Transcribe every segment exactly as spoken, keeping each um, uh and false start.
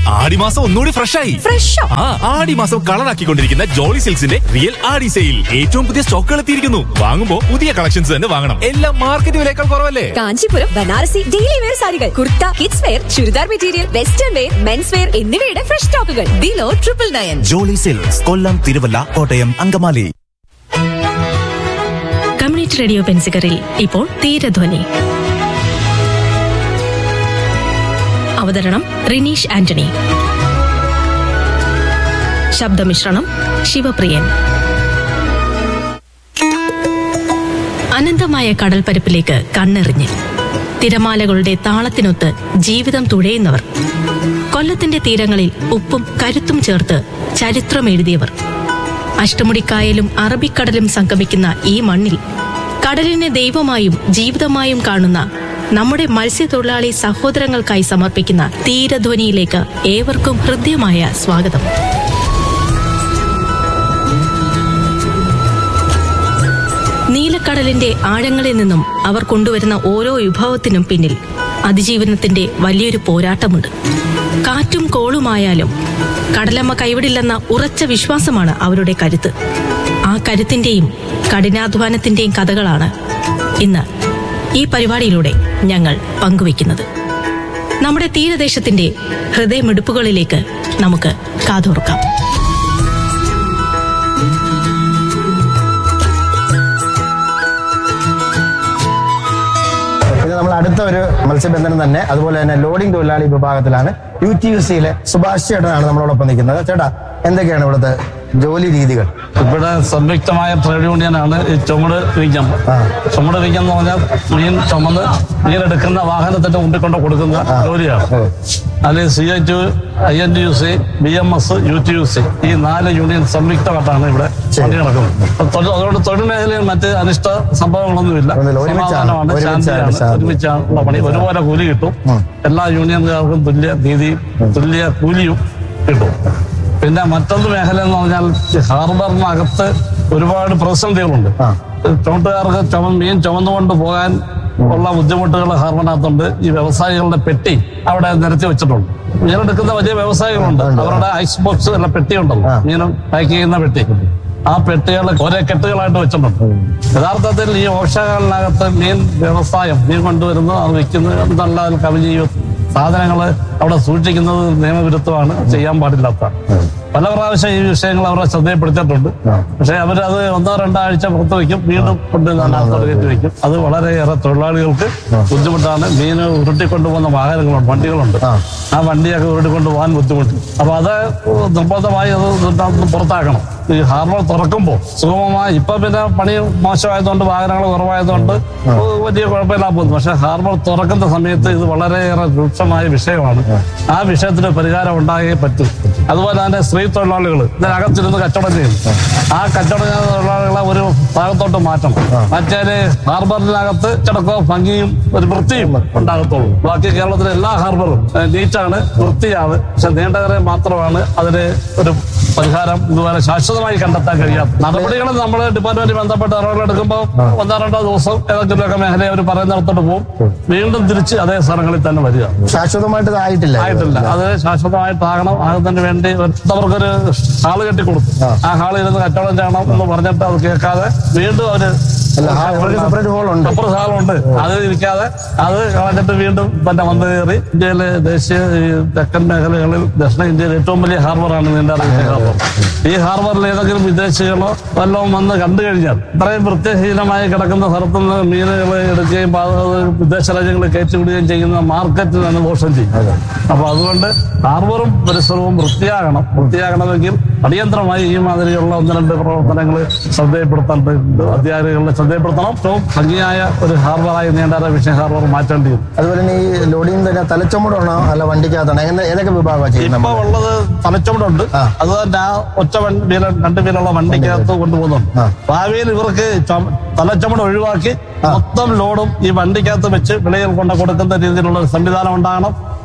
ആടിമാസം ഒന്നുകൂടി ഫ്രഷ് ആയി. ഫ്രഷോ? ആ, ആടിമാസം കളറാക്കിക്കൊണ്ടിരിക്കുന്ന ജോളി സിൽക്സിന്റെ റിയൽ ആടി സെയിൽ. ഏറ്റവും പുതിയ സ്റ്റോക്കുകൾ എത്തിയിരിക്കുന്നു. വാങ്ങുമ്പോ പുതിയ കളക്ഷൻസ് തന്നെ വാങ്ങണം. എല്ലാം മാർക്കറ്റ് വിലയേക്കാൾ കുറവല്ലേ? കാഞ്ചീപുരം ബനാറസി ഡെയിലി വെയർ സാരികൾ, kurta, kids wear, churidar material, western wear, men's wear എന്നിവയുടെ ഫ്രഷ് സ്റ്റോക്കുകൾ below triple nine. Jolly silks, കൊല്ലം, തിരുവല്ല, കോട്ടയം, അങ്കമാലി. കമ്മ്യൂണിറ്റി റേഡിയോ പെൻസിക്കറിൽ ഇപ്പോൾ തീരധ്വനി. അവതരണം റിനീഷ് ആന്റണി. ശബ്ദമിശ്രണം ശിവപ്രിയൻ. അനന്തമായ കടൽപ്പരപ്പിലേക്ക് കണ്ണെറിഞ്ഞ് തിരമാലകളുടെ താളത്തിനൊത്ത് ജീവിതം തുഴയുന്നവർ, കൊല്ലത്തിന്റെ തീരങ്ങളിൽ ഉപ്പും കരുത്തും ചേർത്ത് ചരിത്രം എഴുതിയവർ, അഷ്ടമുടിക്കായലും അറബിക്കടലും സംഗമിക്കുന്ന ഈ മണ്ണിൽ കടലിനെ ദൈവമായും ജീവിതമായും കാണുന്ന നമ്മുടെ മത്സ്യത്തൊഴിലാളി സഹോദരങ്ങൾക്കായി സമർപ്പിക്കുന്ന തീരധ്വനിയിലേക്ക് ഏവർക്കും ഹൃദ്യമായ സ്വാഗതം. നീലക്കടലിന്റെ ആഴങ്ങളിൽ നിന്നും അവർ കൊണ്ടുവരുന്ന ഓരോ വിഭവത്തിനും പിന്നിൽ അതിജീവനത്തിന്റെ വലിയൊരു പോരാട്ടമുണ്ട്. കാറ്റും കോളുമായാലും കടലമ്മ കൈവിടില്ലെന്ന ഉറച്ച വിശ്വാസമാണ് അവരുടെ കരുത്ത്. ആ കരുത്തിന്റെയും കഠിനാധ്വാനത്തിന്റെയും കഥകളാണ് ഇന്ന് ഈ പരിപാടിയിലൂടെ ഞങ്ങൾ പങ്കുവയ്ക്കുന്നത്. നമ്മുടെ തീരദേശത്തിന്റെ ഹൃദയമിടിപ്പുകളിലേക്ക് നമുക്ക് കാതോർക്കാം. നമ്മൾ അടുത്ത ഒരു മത്സ്യബന്ധനം തന്നെ, അതുപോലെ തന്നെ ലോഡിംഗ് തൊഴിലാളി വിഭാഗത്തിലാണ്. യു ടി യു സിയിലെ സുഭാഷ് ചേട്ടനാണ് നമ്മളോടൊപ്പം നിൽക്കുന്നത്. ചേട്ടാ, എന്തൊക്കെയാണ് ഇവിടുത്തെ ജോലി രീതികൾ? ഇവിടെ സംയുക്തമായ ട്രേഡ് യൂണിയനാണ് ഈ ചുമട് വിൽക്കാൻ. ചുമട് വിൽക്കാൻ എന്ന് പറഞ്ഞാൽ മീൻ ചുമന്ന് മീൻ എടുക്കുന്ന വാഹനത്തിന്റെ മുമ്പിൽ കൊണ്ട് കൊടുക്കുന്ന ജോലിയാണ്. അതിൽ C I T, I N T U C, B M S, U T U C ഈ നാല് യൂണിയൻ സംയുക്തമായിട്ടാണ് ഇവിടെ പണി നടക്കുന്നത്. അതുകൊണ്ട് തൊഴിൽ മേഖലയിൽ മറ്റ് അനിഷ്ട സംഭവങ്ങളൊന്നുമില്ല. സമാധാനമാണ്, ശാന്തിയാണ്. ഒരുമിച്ചുള്ള പണി, ഒരുപോലെ കൂലി കിട്ടും. എല്ലാ യൂണിയൻകാർക്കും തുല്യ നീതി, തുല്യ കൂലിയും കിട്ടും. പിന്നെ മറ്റൊന്ന് മേഖല എന്ന് പറഞ്ഞാൽ ഹാർബറിനകത്ത് ഒരുപാട് പ്രതിസന്ധികളുണ്ട്. ചുമട്ടുകാർക്ക് ചുമ മീൻ ചുമന്നുകൊണ്ട് പോകാൻ ഉള്ള ബുദ്ധിമുട്ടുകൾ ഹാർബറിനകത്തുണ്ട്. ഈ വ്യവസായികളുടെ പെട്ടി അവിടെ നിരത്തി വെച്ചിട്ടുണ്ട്. മീനെടുക്കുന്ന വലിയ വ്യവസായികളുണ്ട്, അവരുടെ ഐസ് ബോക്സ് അല്ല പെട്ടി ഉണ്ടല്ലോ, മീനും പാക്ക് ചെയ്യുന്ന പെട്ടി. ആ പെട്ടികൾ ഒരേ കെട്ടുകളായിട്ട് വെച്ചിട്ടുണ്ട്. യഥാർത്ഥത്തിൽ ഈ ഓഷകളിനകത്ത് മീൻ വ്യവസായം, മീൻ കൊണ്ടുവരുന്നു, അത് വിൽക്കുന്നത് എന്നുള്ള കവിഞ്ഞ സാധനങ്ങൾ അവിടെ സൂക്ഷിക്കുന്നത് നിയമവിരുദ്ധമാണ്, ചെയ്യാൻ പാടില്ലാത്ത. പല പ്രാവശ്യം ഈ വിഷയങ്ങൾ അവരെ ശ്രദ്ധയപ്പെടുത്തിയിട്ടുണ്ട്. പക്ഷെ അവരത് ഒന്നോ രണ്ടോ ആഴ്ച പുറത്ത് വയ്ക്കും, വീണ്ടും കൊണ്ട് കയറ്റി വയ്ക്കും. അത് വളരെയേറെ തൊഴിലാളികൾക്ക് ബുദ്ധിമുട്ടാണ്. മീൻ ഉരുട്ടിക്കൊണ്ടുപോകുന്ന വാഹനങ്ങളുണ്ട്, വണ്ടികളുണ്ട്. ആ വണ്ടിയൊക്കെ ഉരുട്ടിക്കൊണ്ട് പോകാൻ ബുദ്ധിമുട്ട്. അപ്പൊ അത് നിർബന്ധമായി അത് പുറത്താക്കണം. ഈ ഹാർബർ തുറക്കുമ്പോൾ സുഗമമായി, ഇപ്പൊ പിന്നെ പണി മോശമായതുകൊണ്ട് വാഹനങ്ങൾ കുറവായതുകൊണ്ട് വലിയ കുഴപ്പമില്ലാ പോകുന്നു. പക്ഷെ ഹാർബർ തുറക്കുന്ന സമയത്ത് ഇത് വളരെയേറെ രൂക്ഷമായ വിഷയമാണ്. ആ വിഷയത്തിന് പരിഹാരം ഉണ്ടാകേ പറ്റും. അതുപോലെ തന്നെ സ്ത്രീ തൊഴിലാളികൾ ഇതിനകത്തിരുന്ന് കച്ചവടം ചെയ്യുന്നു. ആ കച്ചവടം ചെയ്യുന്ന തൊഴിലാളികളെ ഒരു ഭാഗത്തോട്ട് മാറ്റണം. മറ്റേ ഹാർബറിനകത്ത് ചടക്കോ ഭംഗിയും ഒരു വൃത്തിയും ഉണ്ടാകത്തുള്ളൂ. ബാക്കി കേരളത്തിലെ എല്ലാ ഹാർബറും നീറ്റാണ്, വൃത്തിയാണ്. പക്ഷെ നീണ്ടകരെ മാത്രമാണ് അതിന് ഒരു പരിഹാരം ഇതുപോലെ ശാശ്വതമായി കണ്ടെത്താൻ കഴിയാത്ത നടപടികൾ. നമ്മൾ ഡിപ്പാർട്ട്മെന്റ് ബന്ധപ്പെട്ട് ഇടപെടുമ്പോൾ ഒന്നോ രണ്ടോ ദിവസം ഏതെങ്കിലുമൊക്കെ മേഖലയെ അവർ പറയുന്നിടത്തോട്ട് പോകും, വീണ്ടും തിരിച്ച് അതേ സ്ഥലങ്ങളിൽ തന്നെ വരിക. ശാശ്വതമായിട്ട് ആയിട്ടില്ല ആയിട്ടില്ല അത് ശാശ്വതമായിട്ടാകണം. അതിന് വേണ്ടി അവർക്കൊരു ഹാള് കെട്ടിക്കൊടുത്തു. ആ ഹാളിൽ ഇരുന്ന് കച്ചവടം ചെയ്യണം എന്ന് പറഞ്ഞിട്ട് അത് കേൾക്കാതെ വീണ്ടും അവര് സെപ്പറേറ്റ് ഹാളുണ്ട്, ഹാളുണ്ട് അത് ഇരിക്കാതെ അത് കളഞ്ഞിട്ട് വീണ്ടും പിന്നെ വന്ന് കയറി. ഇന്ത്യയിലെ ദേശീയ തെക്കൻ മേഖലകളിൽ ദക്ഷിണ ഇന്ത്യയിലെ ഏറ്റവും വലിയ ഹാർബറാണ് നീണ്ടകര ഹാർബർ. ഈ ഹാർബറിൽ ഏതെങ്കിലും വിദേശികളോ വല്ലതും വന്ന് കണ്ടു കഴിഞ്ഞാൽ ഇത്രയും വൃത്തിഹീനമായി കിടക്കുന്ന സ്ഥലത്തുനിന്ന് മീനുകൾ എടുക്കുകയും വിദേശ രാജ്യങ്ങളിൽ കയറ്റിവിടുകയും ചെയ്യുന്ന മാർക്കറ്റിൽ നിന്ന് മോശം ചെയ്യും. അപ്പൊ അതുകൊണ്ട് ഹാർബറും പരിസരവും വൃത്തിയാകണം. വൃത്തിയാകണമെങ്കിൽ അടിയന്തരമായി ഈ മാതിരിയുള്ള ഒന്ന് രണ്ട് പ്രവർത്തനങ്ങൾ ശ്രദ്ധയപ്പെടുത്തേണ്ടതുണ്ട്. അധികാരികളുടെ ശ്രദ്ധയപ്പെടുത്തണം. ഏറ്റവും ഭംഗിയായ ഒരു ഹാർബറായി നീണ്ടകര ഫിഷിംഗ് ഹാർബർ മാറ്റേണ്ടി വരും. അതുപോലെ തന്നെ ഈ ലോഡിംഗ് തന്നെ തലച്ചുമടാണോ അല്ല വണ്ടിക്കകത്താണോ, ഏതൊക്കെ വിഭാഗമാണ് ചെയ്യുന്നത്? ഇപ്പൊ ഉള്ളത് തലച്ചുമടുണ്ട്. അത് തന്നെ ആ ഒറ്റ വീല രണ്ട് വീലുള്ള വണ്ടിക്കകത്ത് കൊണ്ടുപോകുന്നുണ്ട്. ഭാവിയിൽ ഇവർക്ക് തലച്ചുമട് ഒഴിവാക്കി മൊത്തം ലോഡും ഈ വണ്ടിക്കകത്ത് വെച്ച് വിളയിൽ കൊണ്ട് കൊടുക്കുന്ന രീതിയിലുള്ള സംവിധാനം ഉണ്ടാകണം.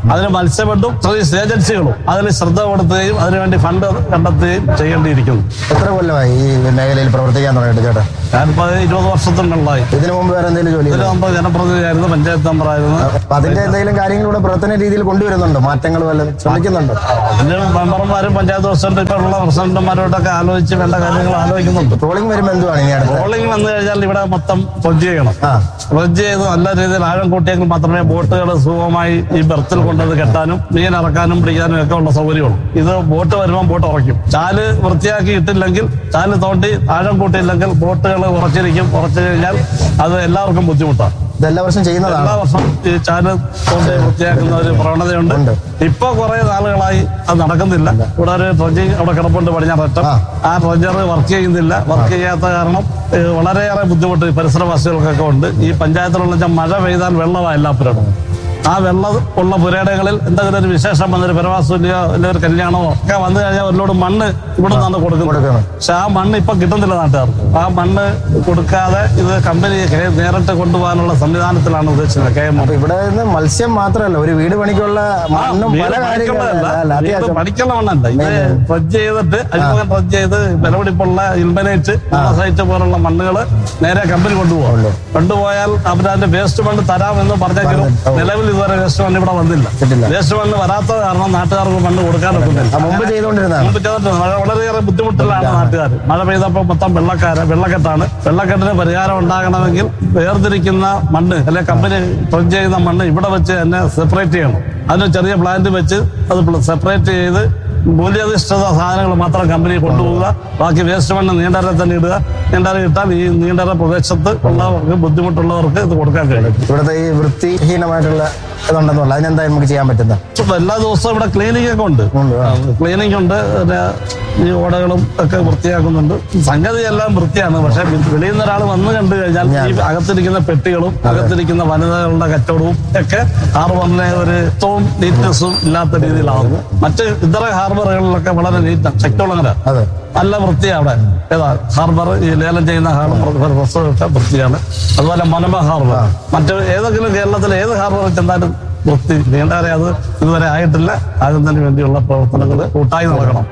അതിന് മത്സ്യബന്ധും സർവീസ് ഏജൻസികളും അതിൽ ശ്രദ്ധ കൊടുത്തുകയും അതിനുവേണ്ടി ഫണ്ട് കണ്ടെത്തുകയും ചെയ്യേണ്ടിയിരിക്കുന്നു. എത്ര കൊല്ലമായി ഈ മേഖലയിൽ പ്രവർത്തിക്കാൻ തുടങ്ങിയിട്ട് ചേട്ടാ? ഞാനിപ്പോ ഇരുപത് വർഷത്തിനുള്ളതായി. ഇതിനു മുമ്പ് വേറെ എന്തെങ്കിലും ജോലി? ഇതിനു മുമ്പ് ജനപ്രതിനിധിയായിരുന്നു, പഞ്ചായത്ത് മെമ്പറായിരുന്നു. അപ്പൊ അതിന്റെ എന്തെങ്കിലും കാര്യങ്ങളിലൂടെ പ്രവർത്തന രീതിയിൽ കൊണ്ടുവരുന്നുണ്ടോ? മാറ്റങ്ങൾ വല്ലതും ശ്രമിക്കുന്നുണ്ടോ? അതിന് മെമ്പർമാരും പഞ്ചായത്ത് പ്രസിഡന്റ് ഇപ്പൊ ഉള്ള പ്രസിഡന്റുമാരോടൊക്കെ ആലോചിച്ച് വേണ്ട കാര്യങ്ങൾ ആലോചിക്കുന്നുണ്ട്. ട്രോളിംഗ് വരുമ്പോൾ എന്തുവാണ് ഇനി അടുത്ത്? ട്രോളിംഗ് വന്നു കഴിഞ്ഞാൽ ഇവിടെ മൊത്തം റദ്ദ് ചെയ്യണം. റദ്ദ് ചെയ്ത് നല്ല രീതിയിൽ ആഴം കൂട്ടിയെങ്കിൽ മാത്രമേ ബോട്ടുകൾ സുഖമായി ഈ ബെർത്തിൽ കൊണ്ടത് കെട്ടാനും മീൻ ഇറക്കാനും പിടിക്കാനും ഒക്കെ ഉള്ള സൗകര്യമുള്ളൂ. ഇത് ബോട്ട് വരുമ്പോൾ ബോട്ട് ഉറയ്ക്കും. ചാല് വൃത്തിയാക്കി ഇട്ടില്ലെങ്കിൽ, ചാല് തോണ്ടി ആഴം കൂട്ടിയില്ലെങ്കിൽ ബോട്ടുകൾ ഉറച്ചിരിക്കും. ഉറച്ചു കഴിഞ്ഞാൽ അത് എല്ലാവർക്കും ബുദ്ധിമുട്ടാണ്. എല്ലാ വർഷം ചെയ്യുന്നതാണ്. എല്ലാ വർഷം ഈ ചാല് തോണ്ടി വൃത്തിയാക്കുന്ന ഒരു പ്രവണതയുണ്ട്. ഇപ്പൊ കുറെ നാളുകളായി അത് നടക്കുന്നില്ല. ഇവിടെ ഒരു ഡ്രഡ്ജിങ് അവിടെ കിടപ്പുണ്ട്, പടിഞ്ഞാററ്റം. ആ ഡ്രഡ്ജർ വർക്ക് ചെയ്യുന്നില്ല. വർക്ക് ചെയ്യാത്ത കാരണം വളരെയേറെ ബുദ്ധിമുട്ട് പരിസരവാസികൾക്കൊക്കെ ഉണ്ട്. ഈ പഞ്ചായത്തിലുള്ള മഴ പെയ്താൽ വെള്ളമാണ് എല്ലാപ്പുരം. ആ വെള്ളം ഉള്ള പുരയിടങ്ങളിൽ എന്തെങ്കിലും ഒരു വിശേഷം വന്നൊരു പരവാസൂല്യോ അല്ലെങ്കിൽ ഒരു കല്യാണമോ ഒക്കെ വന്നു കഴിഞ്ഞാൽ ഒരുപാട് മണ്ണ് ഇവിടെ നിന്നാണ് കൊടുക്കുന്നത്. പക്ഷെ ആ മണ്ണ് ഇപ്പൊ കിട്ടുന്നില്ല നാട്ടുകാർക്ക്. ആ മണ്ണ് കൊടുക്കാതെ ഇത് കമ്പനി നേരിട്ട് കൊണ്ടുപോകാനുള്ള സംവിധാനത്തിലാണ് ഉദ്ദേശിച്ചത് കെ എം. ഇവിടെ നിന്ന് മത്സ്യം മാത്രമല്ല, ഒരു വീട് പണിക്കുള്ള മണ്ണും പല കാര്യങ്ങളല്ല, പണിക്കുള്ള മണ്ണല്ല. ഇത് ഡ്രഡ്ജ് ചെയ്തിട്ട് അരിമുഖം ഡ്രഡ്ജ് ചെയ്ത് വിലപിടിപ്പുള്ള ഇൽമനേറ്റ് സൈറ്റ് പോലുള്ള മണ്ണുകൾ നേരെ കമ്പനി കൊണ്ടുപോകും. കൊണ്ടുപോയാൽ അവരതിന്റെ വേസ്റ്റ് മണ്ണ് തരാമെന്ന് പറഞ്ഞെങ്കിലും നിലവിൽ ഇതുവരെ വേസ്റ്റ് മണ്ണ് ഇവിടെ വന്നില്ല. വേസ്റ്റ് മണ്ണ് വരാത്ത കാരണം നാട്ടുകാർക്ക് മണ്ണ് കൊടുക്കാൻ ഒക്കുന്നില്ല. മുമ്പ് ചെയ്തുകൊണ്ടിരുന്നത് മുമ്പ് ചെയ്തിട്ടുണ്ട്. വളരെയേറെ ബുദ്ധിമുട്ടിലാണ് നാട്ടുകാർ. മഴ പെയ്തപ്പോൾ മൊത്തം വെള്ളക്കാര് വെള്ളക്കെട്ടാണ്. വെള്ളക്കെട്ടിന് പരിഹാരം ഉണ്ടാകണമെങ്കിൽ വേർതിരിക്കുന്ന മണ്ണ് അല്ലെങ്കിൽ കമ്പനി ഡ്രഡ്ജ് ചെയ്യുന്ന മണ്ണ് ഇവിടെ വെച്ച് തന്നെ സെപ്പറേറ്റ് ചെയ്യണം. അതിന് ചെറിയ പ്ലാന്റ് വെച്ച് അത് സെപ്പറേറ്റ് ചെയ്ത് മൂല്യാധിഷ്ഠിത സാധനങ്ങൾ മാത്രം കമ്പനി കൊണ്ടുപോവുക. ബാക്കി വേസ്റ്റ് മണ്ണ് നീണ്ടര തന്നെ ഇടുക. നീണ്ടര ഇട്ടാൽ ഈ നീണ്ടര പ്രദേശത്ത് ഉള്ളവർക്ക് ബുദ്ധിമുട്ടുള്ളവർക്ക് ഇത് കൊടുക്കാൻ കഴിയും. ഇവിടുത്തെ ഈ വൃത്തിഹീനമായിട്ടുള്ള ഇതുണ്ടെന്നുള്ള അതിനെന്താ നമുക്ക് ചെയ്യാൻ പറ്റുന്നത്? എല്ലാ ദിവസവും ഇവിടെ ക്ലീനിങ് ഒക്കെ ഉണ്ട്. ക്ലീനിങ് ഉണ്ട്. ഈ ഓടകളും ഒക്കെ വൃത്തിയാക്കുന്നുണ്ട്. സംഗതി എല്ലാം വൃത്തിയാണ്. പക്ഷെ വെളിയിൽ നിന്ന് ഒരാൾ വന്ന് കണ്ടു കഴിഞ്ഞാൽ ഈ അകത്തിരിക്കുന്ന പെട്ടികളും അകത്തിരിക്കുന്ന വനിതകളുടെ കച്ചവടവും ഒക്കെ ഹാർബറിനെ ഒരു ഏറ്റവും നീറ്റ്നെസ്സും ഇല്ലാത്ത രീതിയിലാവുന്നു. മറ്റ് ഇതര ഹാർബറുകളിലൊക്കെ വളരെ നീറ്റാണ്. ശക്തിയുള്ളങ്ങനെ നല്ല വൃത്തിയാണ് അവിടെ. ഏതാ ഹാർബർ, ഈ ലേലം ചെയ്യുന്ന ഹാർബർ ഒക്കെ വൃത്തിയാണ്. അതുപോലെ മനമ ഹാർബർ, മറ്റ് ഏതെങ്കിലും കേരളത്തിലെ ഏത് ഹാർബറിൽ ചെന്നാലും വൃത്തി നീണ്ടാരെ അത് ഇതുവരെ ആയിട്ടില്ല. ആകുന്നതിന് വേണ്ടിയുള്ള പ്രവർത്തനങ്ങൾ കൂട്ടായി നടക്കണം.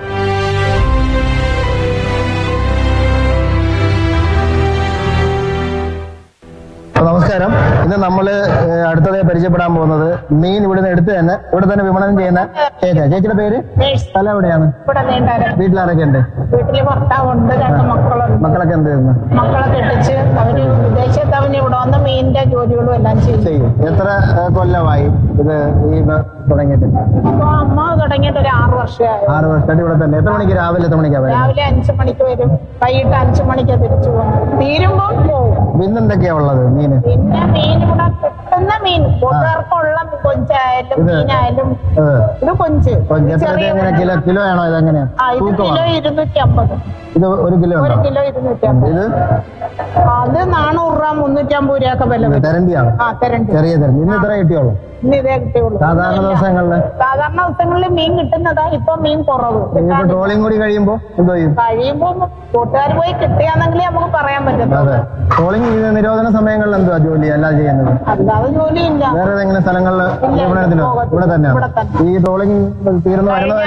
നമസ്കാരം. ഇന്ന് നമ്മള് അടുത്തതായി പരിചയപ്പെടാൻ പോകുന്നത് മീൻ ഇവിടുന്ന് എടുത്ത് തന്നെ ഇവിടെ തന്നെ വിപണനം ചെയ്യുന്ന ചേച്ചി. ചേച്ചിയുടെ പേര്? സ്ഥലം എവിടെയാണ്? വീട്ടിലാരൊക്കെ ഉണ്ട്? വീട്ടില് ഭർത്താവുണ്ട്, രണ്ട് മക്കളുണ്ട്. മക്കളൊക്കെ എന്ത് ചെയ്യുന്നു? മക്കളെ കെട്ടിച്ച് അവര് വിദേശത്ത് അവന് ഇവിടെ വന്ന് മീനിന്റെ ജോലികളും എല്ലാം ചെയ്യും. എത്ര കൊല്ലമായി ഇത് ഈ തുടങ്ങിയിട്ട്? അപ്പൊ അമ്മ തുടങ്ങിയിട്ട് ഒരു ആറു വർഷമായി. ആറ് വർഷമായിട്ട് ഇവിടെ തന്നെ. എത്ര മണിക്ക്? രാവിലെ എത്ര മണിക്കാ? രാവിലെ അഞ്ചു മണിക്ക് വരും, വൈകിട്ട് അഞ്ചു മണിക്ക് തിരിച്ചു പോകും. തീരുമ്പോ പോകും. പിന്നെ എന്തൊക്കെയാ ഉള്ളത് മീൻ? പിന്നെ മീൻ ഇവിടെ കിട്ടുന്ന മീൻ കൂട്ടുകാർക്കുള്ള കൊഞ്ചായാലും മീനായാലും ഇത് കൊഞ്ച് കിലോ കിലോ ആണോ? ഇതെങ്ങനെയാ? കിലോ ഇരുന്നൂറ്റി അമ്പത്. ഇത് ഒരു കിലോ ഒരു കിലോ ഇരുന്നൂറ്റി അമ്പത്. ഇത് അത് നാനൂറ് രൂപ മുന്നൂറ്റി അമ്പത് രൂപ ഒക്കെ വില. തെരണ്ടിയാണ്? ആ തെരണ്ടി. ചെറിയ തെരണ്ടി. ഇന്ന് ഇത്ര കിട്ടിയോളൂ? ഇന്ന് ഇതേ കിട്ടിയുള്ളൂ. സാധാരണ ദിവസങ്ങളില് സാധാരണ ദിവസങ്ങളിൽ മീൻ കിട്ടുന്നതാ. ഇപ്പൊ മീൻ കുറവ്. ട്രോളിംഗ് കൂടി കഴിയുമ്പോ എന്തോ ചെയ്യും? കഴിയുമ്പോ കൂട്ടുകാർ പോയി കിട്ടിയാണെങ്കിലേ നമുക്ക് പറയാൻ പറ്റും. അതെ. ട്രോളിംഗ് നിരോധന സമയങ്ങളിൽ എന്തുവാ ജോലി എല്ലാം ചെയ്യുന്നത്? അല്ലാതെ ജോലിയില്ല. വേറെ ഏതെങ്കിലും സ്ഥലങ്ങളിൽ വിപണനത്തിനോ? ഇവിടെ തന്നെയാണ്. ഈ ട്രോളിംഗ് തീർന്നു വരുന്ന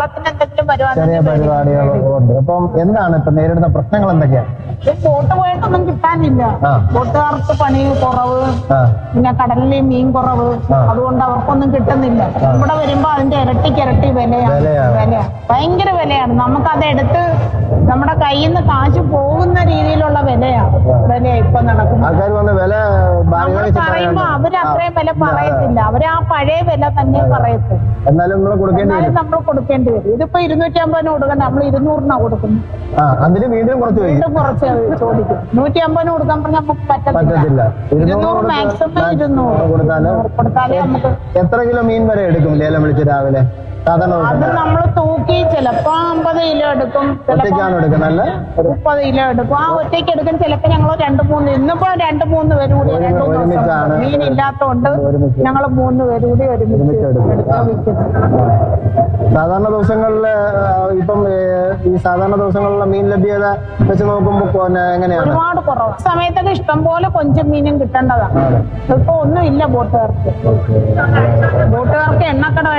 ചെറിയ പരിപാടികളും ഉണ്ട്. അപ്പം എന്താണ് ഇപ്പൊ നേരിടുന്ന പ്രശ്നങ്ങൾ എന്തൊക്കെയാണ്? ബോട്ട് പോയിട്ടൊന്നും കിട്ടാനില്ല. ബോട്ടുകാർക്ക് പണി കുറവ്, പിന്നെ കടലിൽ മീൻ കുറവ്. അതുകൊണ്ട് അവർക്കൊന്നും കിട്ടുന്നില്ല. ഇവിടെ വരുമ്പോ അതിന്റെ ഇരട്ടിക്ക് ഇരട്ടി വിലയാണ്. വില ഭയങ്കര വിലയാണ്. നമുക്കത് എടുത്ത് നമ്മുടെ കയ്യിൽ നിന്ന് കാശ് പോകുന്ന രീതിയിലുള്ള വിലയാണ്. വില ഇപ്പൊ നടക്കുന്നത്. നമ്മൾ പറയുമ്പോ അവര് അത്രയും വില പറയത്തില്ല. അവര് ആ പഴയ വില തന്നെ പറയത്തില്ല. എന്നാലും നമ്മൾ കൊടുക്കേണ്ടി വരും. ഇതിപ്പോ ഇരുന്നൂറ്റി അമ്പതിന് കൊടുക്കണ്ട, നമ്മൾ ഇരുന്നൂറിനാണ് കൊടുക്കുന്നത്. വീണ്ടും കുറച്ച് ചോദിക്കും. നൂറ്റി അമ്പതിന് കൊടുക്കാൻ പറഞ്ഞാൽ നമുക്ക് പറ്റത്തില്ല. ഇരുന്നൂറ് മാക്സിമം ഇരുന്നൂറ് കൊടുത്താലേ നമുക്ക്. എത്ര കിലോ മീൻ വരെ എടുക്കും ലേലം വിളിച്ച് രാവിലെ? അത് നമ്മൾ തൂക്കി ചിലപ്പോ അമ്പത് കിലോ എടുക്കും, മുപ്പത് കിലോ എടുക്കും. ആ ഒറ്റയ്ക്ക് എടുക്കും. ചിലപ്പോ ഞങ്ങൾ രണ്ട് മൂന്ന്, ഇന്നിപ്പോ രണ്ട് മൂന്ന് പേര് കൂടി രണ്ടു ദിവസം മീൻ ഇല്ലാത്തോണ്ട് ഞങ്ങൾ മൂന്ന് പേര് കൂടി ഒരുമിച്ച് എടുക്കും. സാധാരണ ദിവസങ്ങളില് ഇപ്പം ഈ സാധാരണ ദിവസങ്ങളിലുള്ള മീൻ ലഭ്യത വെച്ച് നോക്കുമ്പോ എങ്ങനെയാണ്? ഒരുപാട് കുറവ്. സമയത്തൊക്കെ ഇഷ്ടം പോലെ കൊഞ്ചും മീനും കിട്ടേണ്ടതാണ്. ഇപ്പൊ ഒന്നും ഇല്ല ബോട്ടുകാർക്ക്. ബോട്ടുകാർക്ക്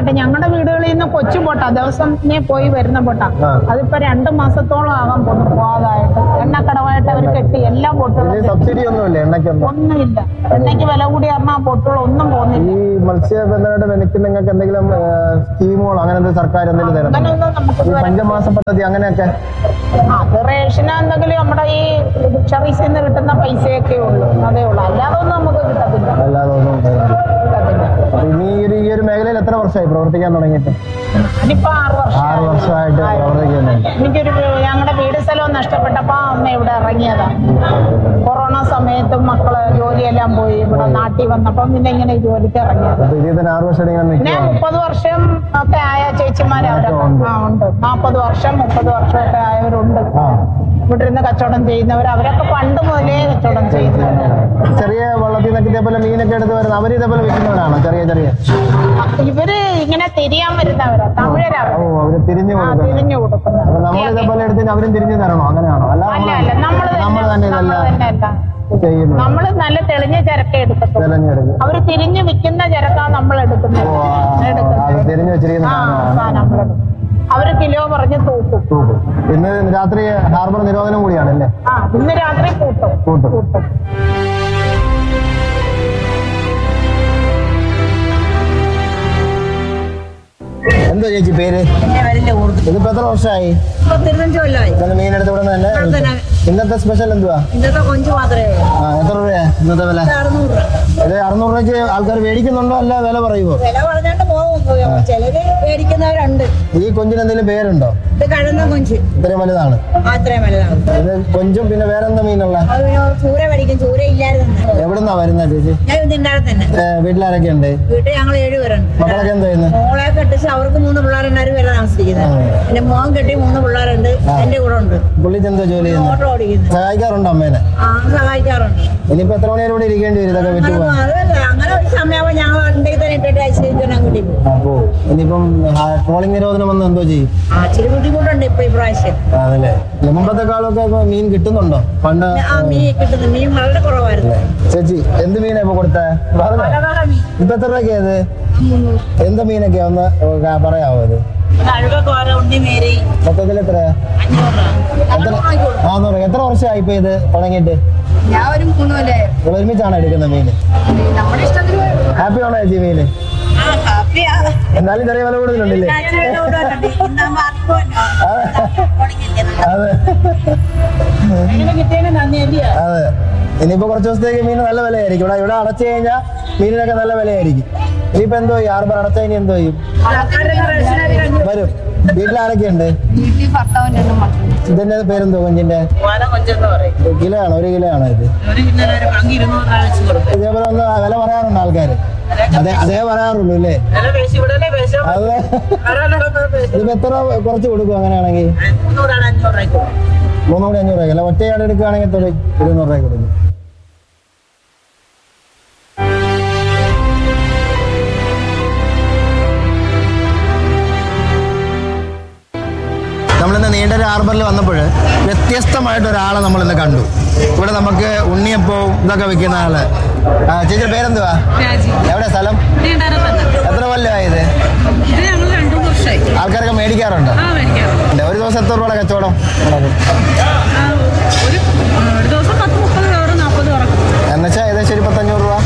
മറ്റേ ഞങ്ങളുടെ വീടുകളിൽ നിന്ന് കൊച്ചു ബോട്ടാ ദിവസം പോയി വരുന്ന ബോട്ടാ അതിപ്പോ രണ്ടു മാസത്തോളം ആകാൻ പോകുന്നു പോകാതായിട്ട് എണ്ണക്കടവായിട്ട് അവർ കെട്ടി എല്ലാ ബോട്ടുകളും സബ്സിഡി ഒന്നുമില്ല എണ്ണയ്ക്കൊന്നും ഒന്നുമില്ല എണ്ണയ്ക്ക് വില കൂടി പറഞ്ഞാൽ ആ ബോട്ടുകൾ ഒന്നും പോകുന്നില്ല. ഈ മത്സ്യബന്ധനമായിട്ട് എനിക്ക് നിങ്ങൾക്ക് എന്തെങ്കിലും സ്കീമുകളോ അങ്ങനെ എന്തെങ്കിലും സർക്കാർ എന്തെങ്കിലും തരുന്നു പഞ്ചമാസ പദ്ധതി അങ്ങനെയൊക്കെ അത് റേഷന് എന്തെങ്കിലും നമ്മുടെ ഈ ഫിഷറീസിൽ നിന്ന് കിട്ടുന്ന പൈസയൊക്കെ ഉള്ളൂ അതേ ഉള്ളൂ അല്ലാതെ ഒന്നും നമുക്ക് കിട്ടത്തില്ല അല്ലാതെ ഒന്നും കിട്ടത്തില്ല. ഇനി ഈ ഒരു മേഖലയിൽ എത്ര വർഷമായി പ്രവർത്തിക്കാൻ തുടങ്ങിയിട്ട്? ഞാനിപ്പോ ആറ് വർഷം ആറ് വർഷമായിട്ട് പ്രവർത്തിക്കുന്നുണ്ട്. എനിക്കൊരു ഞങ്ങളുടെ വീട് സ്ഥലവും നഷ്ടപ്പെട്ടപ്പോ അമ്മ ഇവിടെ ഇറങ്ങിയതാ. കൊറോണ സമയത്തും മക്കള് ജോലിയെല്ലാം പോയി ഇവിടെ നാട്ടിൽ വന്നപ്പം പിന്നെ ഇങ്ങനെ ജോലിക്ക് ഇറങ്ങിയത്. ഇതിന് ആറ് വർഷം പിന്നെ മുപ്പത് വർഷം ഒക്കെ ആയ ചേച്ചിമാര് അവരൊക്കെ ആ ഉണ്ട് നാപ്പത് വർഷം മുപ്പത് വർഷം ഒക്കെ ആയവരുണ്ട് ഇവിടെ ഇരുന്ന് കച്ചവടം ചെയ്യുന്നവർ. അവരൊക്കെ പണ്ട് മുതലേ കച്ചവടം ചെയ്യുന്നവരാണ്. ചെറിയ വള്ളത്തിൽ നിന്നൊക്കെ ഇതേപോലെ മീനൊക്കെ എടുത്ത് വരുന്നത് അവര് ഇതേപോലെ വിൽക്കുന്നവരാണോ? ചെറിയ ചെറിയ ഇവര് ഇങ്ങനെ തിരിയാൻ വരുന്നവരാ തമിഴരാണ്. അവര് തിരിഞ്ഞു തിരിഞ്ഞു കൊടുക്കുന്നത്. നമ്മൾ ഇതേപോലെ എടുത്ത് അവരും തിരിഞ്ഞു തരണോ? അങ്ങനെയാണോ? അല്ല അല്ല അല്ല നമ്മള് നമ്മൾ തന്നെ ചെയ്യുന്നു. നമ്മള് നല്ല തെളിഞ്ഞ ചരക്ക എടുക്കത്തുള്ളൂ. അവര് തിരിഞ്ഞു വിൽക്കുന്ന ചരക്കാ നമ്മൾ എടുക്കുന്നത്. തിരിഞ്ഞു വെച്ചിരിക്കുന്ന അവര് കിലോ പറഞ്ഞ് തൂക്കും. ഇന്ന് രാത്രി ഹാർബർ നിരോധനം കൂടിയാണല്ലേ? ആ ഇന്ന് രാത്രി കൂട്ടും കൂട്ടും കൂട്ടും എന്താ ചേച്ചി പേര്? ഇതിപ്പോ എത്ര വർഷമായി മീനെടുത്ത് ഇവിടെ തന്നെ? ഇന്നത്തെ സ്പെഷ്യൽ എന്തുവാ? ഇന്നത്തെ കൊഞ്ച് മാത്രമേ ആ എത്ര രൂപയാ ഇന്നത്തെ വില? ഇത് അറുന്നൂറ് രൂപയ്ക്ക് ആൾക്കാർ മേടിക്കുന്നുണ്ടോ അല്ല വില പറയുമോ? വില പറഞ്ഞാണ്ട് പോകും. ചിലര് മേടിക്കുന്നവരുണ്ട്. ഈ കൊഞ്ചിന് എന്തെങ്കിലും പേരുണ്ടോ? ഇത് കഴുന്ന കൊഞ്ച് ഇത്രയും വലുതാണ്. അത്രയും വലുതാണ്. ഇത് കൊഞ്ചും പിന്നെ വേറെന്താ മീനുള്ള? ചൂര മേടിക്കും. ചൂര ഇല്ലായിരുന്നു. എവിടുന്നാ വരുന്നത് ചേച്ചി? ഞാൻ ഇതിണ്ടാടെ തന്നെ. വീട്ടിലാരൊക്കെ ഉണ്ട്? വീട്ടിൽ ഞങ്ങൾ ഏഴുപേരുണ്ട്. മക്കളൊക്കെ എന്താ ചെയ്യുന്നത്? മോളെ കെട്ടിച്ച് അവർക്ക് മൂന്ന് പിള്ളേരുണ്ടാരും വരെ താമസിക്കുന്നത്. പിന്നെ മോൻ കെട്ടി മൂന്ന് പിള്ളേരുണ്ട് എന്റെ കൂടെ ഉണ്ട്. പുള്ളിക്ക് എന്താ ജോലി ചെയ്യുന്നത്? ഓട്ടോ ഓടിക്കുന്നത്. സഹായിക്കാറുണ്ടോ അമ്മേനെ? ആ സഹായിക്കാറുണ്ട്. ഇനിയിപ്പോ എത്ര മണി ഇവിടെ ഇരിക്കേണ്ടി വരും ഇതൊക്കെ വിട്ടു പോകാൻ? അതല്ല അങ്ങനെ ഒരു സമയമാകുമ്പോൾ ഞങ്ങൾ അതിന്റെ തന്നെ ഇട്ടിട്ട് അയച്ചിരിക്കാൻ അങ്ങോട്ട് പോകും. അപ്പോ ഇനിയിപ്പം ട്രോളിംഗ് നിരോധനം വന്ന് എന്തോ ചെയ്യും? ആ ഇച്ചിരി ബുദ്ധിമുട്ടുണ്ട് ഇപ്പൊ ഈ പ്രാവശ്യം. അതല്ലേ മുമ്പത്തെക്കാളൊക്കെ ഇപ്പൊ മീൻ കിട്ടുന്നുണ്ടോ? പണ്ട് ആ മീൻ കിട്ടുന്നു. മീൻ വളരെ കുറവായിരുന്നു. ചേച്ചി എന്ത് മീനാ ഇപ്പൊ കൊടുത്തേ? ഇപ്പൊ എത്ര രൂപയ്ക്കായത്? എന്താ മീനൊക്കെയാ ഒന്ന് പറയാവോ? ഇത് മൊത്തത്തിൽ എത്രയാ? നാന്നൂറ്. എത്ര വർഷമായി ഇപ്പൊ ഇത് തുടങ്ങിയിട്ട്? ഞാൻ ഒരു മൂന്ന് കൊല്ലം ഒരുമിച്ചാണ് എടുക്കുന്ന മീന്. നമ്മുടെ ഇഷ്ടത്തിന് ഹാപ്പി ആണോ ചേച്ചി മീന്? എന്നാലും ചെറിയ വില കൂടുതലുണ്ടല്ലേ? അതെ അതെ. ഇനിയിപ്പോ കുറച്ച് ദിവസത്തേക്ക് മീൻ നല്ല വിലയായിരിക്കും. ഇവിടെ ഇവിടെ അടച്ചു കഴിഞ്ഞാൽ മീനിനൊക്കെ നല്ല വിലയായിരിക്കും. ഇനിയിപ്പോ എന്തോ ചെയ്യും? ഹാർബർ അടച്ച ഇനി എന്തോ ചെയ്യും? വരും. വീട്ടിലാരൊക്കെ ഉണ്ട്? ഇതിന്റെ പേരെന്തോ കൊഞ്ചിന്റെ? കിലോ ആണോ? ഒരു കിലോ ആണോ ഇത്? ഇതേപോലെ ഒന്ന് വില പറയാറുണ്ട് ആൾക്കാര്? അതെ അതേ പറയാറുള്ളൂ അല്ലേ? അതെ. ഇതിപ്പോ എത്ര കുറച്ച് കൊടുക്കും അങ്ങനെയാണെങ്കിൽ? മൂന്നൂടെ അഞ്ഞൂറ് രൂപ അല്ല ഒറ്റയാട് എടുക്കുകയാണെങ്കിൽ എത്ര ഇരുന്നൂറ് രൂപ കൊടുക്കും. നമ്മളിന്ന് നീണ്ടൊരു ഹാർബറിൽ വന്നപ്പോൾ വ്യത്യസ്തമായിട്ട് ഒരാളെ നമ്മളിന്ന് കണ്ടു. ഇവിടെ നമുക്ക് ഉണ്ണിയപ്പവും ഇതൊക്കെ വെക്കുന്ന ആള്. ചേച്ചിയുടെ പേരെന്തുവാ? എവിടെ സ്ഥലം? എത്ര കൊല്ലമായത്? ആൾക്കാരൊക്കെ മേടിക്കാറുണ്ടോ? ഒരു ദിവസം എത്ര രൂപയുടെ കച്ചവടം? എന്നുവെച്ചാൽ ഏകദേശം ഒരു പത്തഞ്ഞൂറ് രൂപ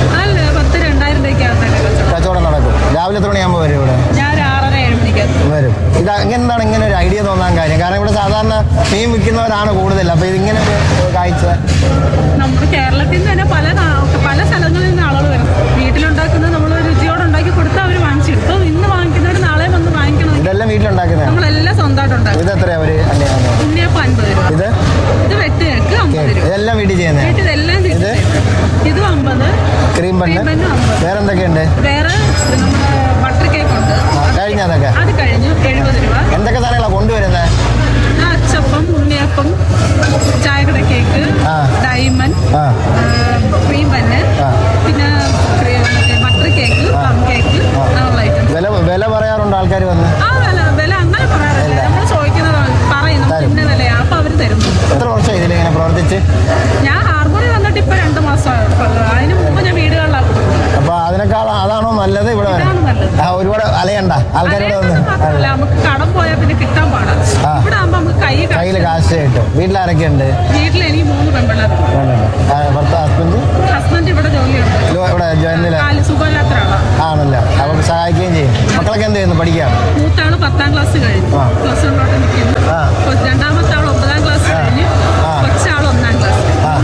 കച്ചവടം നടക്കും. രാവിലെ എത്ര മണിയാകുമ്പോൾ വരും ഇവിടെ? വരും. ഇത് എങ്ങനെന്താണ് ഇങ്ങനെ ഒരു ഐഡിയ തോന്നാൻ കാര്യം? കാരണം ഇവിടെ സാധാരണ മീൻ വിൽക്കുന്നവരാണ് കൂടുതൽ. അപ്പൊ ഇതിങ്ങനെ ഒരു കാഴ്ച നമ്മുടെ കേരളത്തിൽ നിന്ന് തന്നെ പല പല സ്ഥലങ്ങളിൽ നിന്ന് ആളുകൾ വരും. വീട്ടിലുണ്ടാക്കുന്നത് നമ്മൾ രുചിയോടെ ഉണ്ടാക്കി കൊടുത്താൽ അവർ വാങ്ങിച്ചെടുക്കും. ഇന്ന് വാങ്ങിക്കുന്നവർ നാളെ വന്ന് വാങ്ങിക്കണം. ഇതെല്ലാം വീട്ടിലുണ്ടാക്കുന്നത്? നമ്മളെല്ലാം സ്വന്തമായിട്ട് ഉണ്ടാക്കും. ഇത് എത്രയാ? ഒരു ഉണ്ണിയപ്പം അൻപത് രൂപ. ഇത് ഇത് വെട്ട് കേക്ക് അമ്പത് രൂപ. ഇതെല്ലാം വീട്ടിൽ ചെയ്യുന്നത്? ഇതെല്ലാം ഇതും അമ്പത്. ക്രീം ബണ്ണ് വേറെ എന്തൊക്കെയുണ്ട്? വേറെ നമ്മുടെ ബട്ടർ കേക്ക് ഉണ്ട്. കഴിഞ്ഞ അതൊക്കെ? അത് കഴിഞ്ഞു. എഴുപത് രൂപ. എന്തൊക്കെ സാധനങ്ങളാണ് കൊണ്ടുവരുന്നത്? അച്ചപ്പം, ഉണ്ണിയപ്പം, ചായക്കട കേക്ക്, ഡയമണ്ട്, ക്രീം ബണ്ണ്, പിന്നെ ബട്ടർ കേക്ക്, പ്ലം കേക്ക്, അങ്ങനെയുള്ള ഐറ്റംസ്. വില വില പറയാറുണ്ട് ആൾക്കാർ വന്ന്? ആ വില വില അങ്ങനെ പറയാറില്ല. നമ്മൾ ചോദിക്കുന്നത് പറയും ഇന്ന വിലയാ. അപ്പൊ അവര് തരുന്നു. എത്ര വർഷം ഇതിലിങ്ങനെ പ്രവർത്തിച്ച്? ഞാൻ ഹാർബറിൽ വന്നിട്ട് ഇപ്പൊ രണ്ടു മാസമായിട്ടുള്ളൂ. അതിന് മുമ്പ് ഞാൻ വീടുകളിലാണ്. അപ്പൊ അതിനേക്കാൾ അതാണോ നല്ലത്? ഇവിടെ ഒരുപാട് അലയണ്ട ആൾക്കാരോട് വന്ന് മാത്രമല്ല നമുക്ക് കടം പോയാൽ പിന്നെ കിട്ടാൻ പാടാം. ഇവിടെ ആകുമ്പോ നമുക്ക് കൈ കയ്യിൽ കാശ് കിട്ടും. വീട്ടിലാരൊക്കെ ഉണ്ട്? വീട്ടിൽ എനിക്ക് മൂന്ന് പെൺപിള്ളേർ. ഹസ്ബൻഡ് ഹസ്ബൻഡ് ഇവിടെ ജോലിയുണ്ട്. ഇവിടെ ജോയിനില് സുഖമില്ലാത്ത ആളാണ്. ആണല്ലോ. അവർക്ക് സഹായിക്കുകയും ചെയ്യും. മക്കളൊക്കെ എന്ത് ചെയ്യുന്നു? പഠിക്കാം. മൂത്താള് പത്താം ക്ലാസ് കഴിഞ്ഞു, പ്ലസ് വണ്ണോട്ട് നിൽക്കുന്നു. രണ്ടാമത്തെ ആൾ ഒമ്പതാം ക്ലാസ് കഴിഞ്ഞു, കൊച്ചാൾ ഒന്നാം ക്ലാസ്.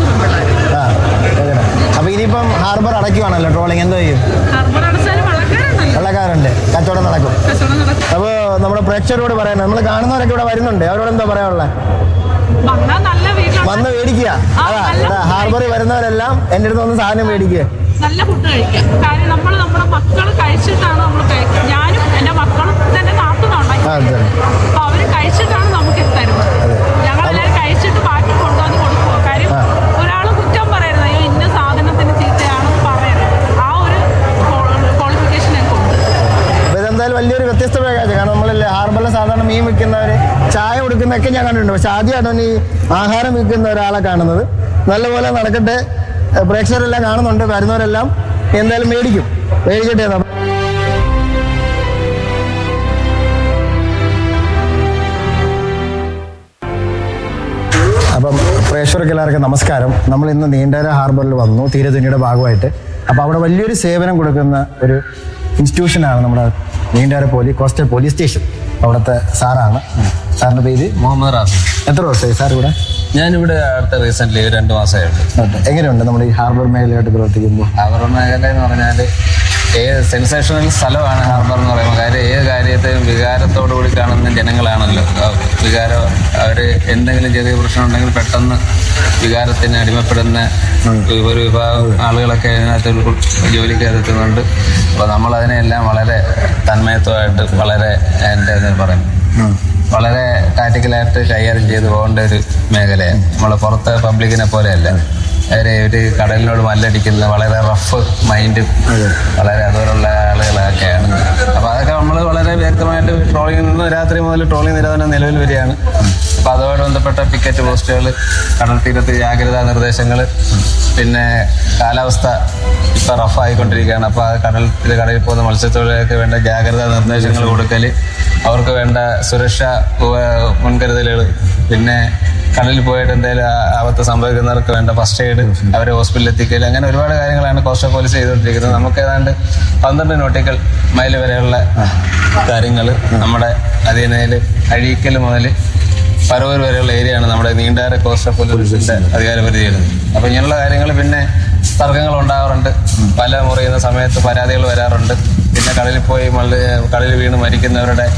അപ്പൊ ഇനിയിപ്പം ഹാർബർ അടയ്ക്കുവാണല്ലോ, ട്രോളിങ് എന്തോ ചെയ്യും? ഹാർബർ അടച്ചാലും വെള്ളക്കാരുണ്ട്, കച്ചവടം നടക്കും. അപ്പൊ നമ്മുടെ പ്രേക്ഷകരോട് പറയാൻ, നമ്മൾ കാണുന്നവരൊക്കെ ഇവിടെ വരുന്നുണ്ട്, അവരോട് എന്താ പറയാനുള്ളത്? വന്ന് മേടിക്കുക. അതാ ഹാർബറിൽ വരുന്നവരെല്ലാം എന്റെ അടുത്ത് വന്ന് സാധനം മേടിക്കുക. നല്ല ഫുഡ് കഴിക്കാം. കാര്യം നമ്മൾ നമ്മുടെ മക്കൾ കഴിച്ചിട്ടാണ് നമ്മൾ കഴിക്കുക. ഞാനും എന്റെ മക്കളും തന്നെ നാട്ടുന്നുണ്ടായി, അപ്പൊ അവര് കഴിച്ചിട്ടാണ് നമുക്ക് തരുന്നത്. ഞങ്ങളെല്ലാവരും കഴിച്ചിട്ട് ബാക്കി കൊണ്ടുവന്ന് കൊടുക്കുക. കാര്യം ഒരാൾ കുറ്റം പറയരുത്, അയ്യോ ഇന്ന സാധനത്തിന് ചീത്തയാണെന്ന് പറയരുത്. ആ ഒരു ക്വാളിഫിക്കേഷൻ ഞങ്ങൾക്കുണ്ട്. അപ്പൊ ഇതെന്തായാലും വലിയൊരു വ്യത്യസ്തമായ കാര്യം. കാരണം നമ്മളല്ലേ ഹാർബറിലെ സാധാരണ മീൻ വിൽക്കുന്നവര്, ചായ കൊടുക്കുന്നതൊക്കെ ഞാൻ കണ്ടിട്ടുണ്ട്. പക്ഷെ ആദ്യമായിട്ടാണ് ഈ ആഹാരം വിൽക്കുന്ന ഒരാളെ കാണുന്നത്. നല്ലപോലെ നടക്കട്ടെ. പ്രേക്ഷകരെല്ലാം കാണുന്നുണ്ട്, വരുന്നവരെല്ലാം എന്തായാലും മേടിക്കും, മേടിക്കട്ടെ. അപ്പം പ്രേക്ഷകർക്ക് എല്ലാവർക്കും നമസ്കാരം. നമ്മൾ ഇന്ന് നീണ്ടകര ഹാർബറിൽ വന്നു, തീരത്തുനിയുടെ ഭാഗമായിട്ട്. അപ്പോൾ അവിടെ വലിയൊരു സേവനം കൊടുക്കുന്ന ഒരു ഇൻസ്റ്റിറ്റ്യൂഷനാണ് നമ്മുടെ Neendakara police coastal police station. അവിടുത്തെ സാറാണ്. സാറിന്റെ പേര്? മുഹമ്മദ് റാഫി. എത്ര വർഷമായി സാർ ഇവിടെ? ഞാനിവിടെ അടുത്ത റീസെന്റ് രണ്ട് മാസമായിട്ട്. എങ്ങനെയുണ്ട് നമ്മുടെ ഈ ഹാർബർ മേഖലയായിട്ട് പ്രവർത്തിക്കുമ്പോൾ? ഹാർബർ മേഖല എന്ന് പറഞ്ഞാൽ ഏത് സെൻസേഷണൽ സ്ഥലമാണ് ഹാർബർ എന്ന് പറയുമ്പോൾ. കാര്യം ഏത് കാര്യത്തെയും വികാരത്തോടു കൂടി കാണുന്ന ജനങ്ങളാണല്ലോ. വികാരം, അവർ എന്തെങ്കിലും ചെറിയ പ്രശ്നം ഉണ്ടെങ്കിൽ പെട്ടെന്ന് വികാരത്തിന് അടിമപ്പെടുന്ന ഒരു വിഭാഗം ആളുകളൊക്കെ അതിനകത്ത് ജോലിക്ക് എത്തുന്നുണ്ട്. അപ്പോൾ നമ്മളതിനെല്ലാം വളരെ തന്മയത്വമായിട്ട് വളരെ എൻ്റെ പറയും വളരെ ടാക്ടിക്കലായിട്ട് കൈകാര്യം ചെയ്ത് പോകേണ്ട ഒരു മേഖലയാണ്. നമ്മൾ പുറത്തെ പബ്ലിക്കിനെ പോലെയല്ല. അവരെ ഒരു കടലിനോട് മല്ലടിക്കുന്ന വളരെ റഫ് മൈൻഡും വളരെ അതുപോലുള്ള ആളുകളൊക്കെയാണ്. അപ്പോൾ അതൊക്കെ നമ്മൾ വളരെ വ്യക്തമായിട്ട് ട്രോളിംഗ് നിന്ന് രാത്രി മുതൽ ട്രോളിംഗ് നിരോധനം നിലവിൽ വരികയാണ്. അപ്പോൾ അതുമായി ബന്ധപ്പെട്ട പിക്കറ്റ് പോസ്റ്റുകൾ, കടൽ തീരത്ത് ജാഗ്രതാ നിർദ്ദേശങ്ങൾ, പിന്നെ കാലാവസ്ഥ ഇപ്പം റഫായിക്കൊണ്ടിരിക്കുകയാണ്. അപ്പോൾ അത് കടൽ കടലിൽ പോകുന്ന മത്സ്യത്തൊഴിലാളികൾക്ക് വേണ്ട ജാഗ്രതാ നിർദ്ദേശങ്ങൾ കൊടുക്കൽ, അവർക്ക് വേണ്ട സുരക്ഷാ മുൻകരുതലുകൾ, പിന്നെ കടലിൽ പോയിട്ട് എന്തെങ്കിലും ആപത്ത് സംഭവിക്കുന്നവർക്ക് വേണ്ട ഫസ്റ്റ് എയ്ഡ്, അവരെ ഹോസ്പിറ്റലിൽ എത്തിക്കൽ, അങ്ങനെ ഒരുപാട് കാര്യങ്ങളാണ് കോസ്റ്റൽ പോലീസ് ചെയ്തുകൊണ്ടിരിക്കുന്നത്. നമുക്ക് ഏതാണ്ട് പന്ത്രണ്ട് നോട്ടിക്കൽ മൈൽ വരെയുള്ള കാര്യങ്ങൾ നമ്മുടെ അധീനതയിൽ അഴീക്കൽ മുതൽ പരവൂർ വരെയുള്ള ഏരിയയാണ് നമ്മുടെ നീണ്ടകര കോസ്റ്റൽ പോലീസിന്റെ അധികാര പരിധിയിൽ. അപ്പോൾ ഇങ്ങനെയുള്ള കാര്യങ്ങൾ, പിന്നെ തർക്കങ്ങൾ ഉണ്ടാകാറുണ്ട്. പല മുറിയുന്ന സമയത്ത് പരാതികൾ വരാറുണ്ട്. പിന്നെ കടലിൽ പോയി മള്ളി കടലിൽ വീണ് മരിക്കുന്നവരുടെ